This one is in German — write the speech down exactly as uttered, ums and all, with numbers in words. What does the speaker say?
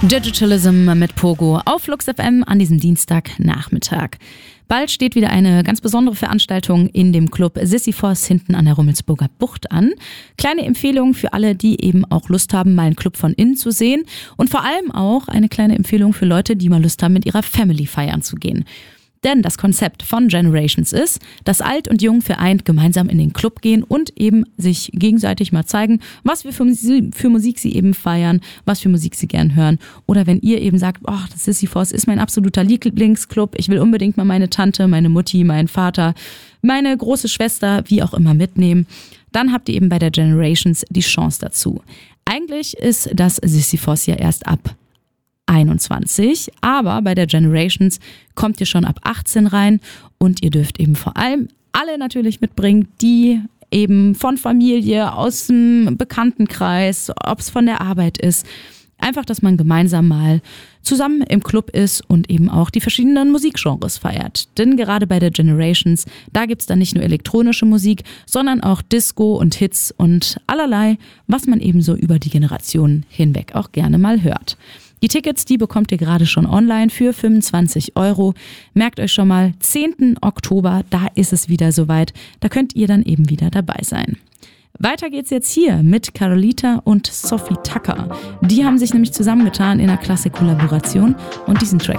Digitalism mit Pogo auf Flux F M an diesem Dienstagnachmittag. Bald steht wieder eine ganz besondere Veranstaltung in dem Club Sisyphos hinten an der Rummelsburger Bucht an. Kleine Empfehlung für alle, die eben auch Lust haben, mal einen Club von innen zu sehen. Und vor allem auch eine kleine Empfehlung für Leute, die mal Lust haben, mit ihrer Family feiern zu gehen. Denn das Konzept von Generations ist, dass Alt und Jung vereint gemeinsam in den Club gehen und eben sich gegenseitig mal zeigen, was wir für Musik, für Musik sie eben feiern, was für Musik sie gern hören. Oder wenn ihr eben sagt, oh, das Sisyphos ist mein absoluter Lieblingsclub, ich will unbedingt mal meine Tante, meine Mutti, meinen Vater, meine große Schwester, wie auch immer mitnehmen, dann habt ihr eben bei der Generations die Chance dazu. Eigentlich ist das Sisyphos ja erst ab einundzwanzig, aber bei der Generations kommt ihr schon ab achtzehn rein und ihr dürft eben vor allem alle natürlich mitbringen, die eben von Familie, aus dem Bekanntenkreis, ob es von der Arbeit ist. Einfach, dass man gemeinsam mal zusammen im Club ist und eben auch die verschiedenen Musikgenres feiert. Denn gerade bei der Generations, da gibt's dann nicht nur elektronische Musik, sondern auch Disco und Hits und allerlei, was man eben so über die Generationen hinweg auch gerne mal hört. Die Tickets, die bekommt ihr gerade schon online für fünfundzwanzig Euro. Merkt euch schon mal, zehnten Oktober, da ist es wieder soweit. Da könnt ihr dann eben wieder dabei sein. Weiter geht's jetzt hier mit Carolita und Sophie Tucker. Die haben sich nämlich zusammengetan in einer Klasse-Kollaboration und diesen Track